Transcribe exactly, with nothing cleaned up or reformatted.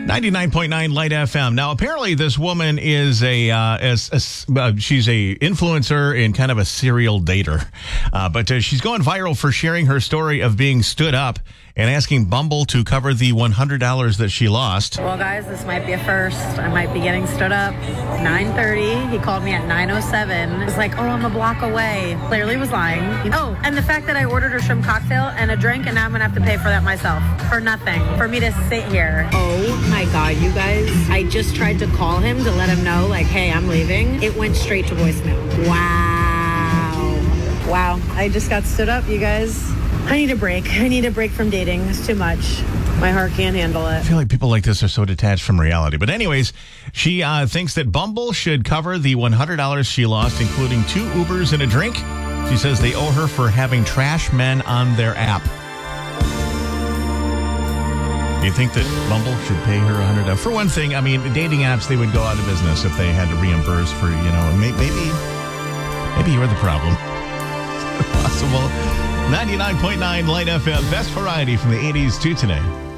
ninety-nine point nine Light F M. Now, apparently, this woman is a, uh, as, as, uh, she's a influencer and kind of a serial dater. Uh, but uh, she's going viral for sharing her story of being stood up and asking Bumble to cover the one hundred dollars that she lost. Well, guys, this might be a first. I might be getting stood up. nine thirty. He called me at nine oh seven. It's like, oh, I'm a block away. Clearly was lying. Oh, and the fact that I ordered a shrimp cocktail and a drink, and now I'm going to have to pay for that myself. For nothing. For me to sit here. Oh, my God, you guys. I just tried to call him to let him know, like, hey, I'm leaving. It went straight to voicemail. Wow. Wow. I just got stood up, you guys. I need a break. I need a break from dating. It's too much. My heart can't handle it. I feel like people like this are so detached from reality. But anyways, she uh, thinks that Bumble should cover the one hundred dollars she lost, including two Ubers and a drink. She says they owe her for having trash men on their app. Do you think that Bumble should pay her one hundred dollars? For one thing, I mean, dating apps, they would go out of business if they had to reimburse for, you know, maybe, maybe you're the problem. Possible. ninety-nine point nine Light F M, best variety from the eighties to today.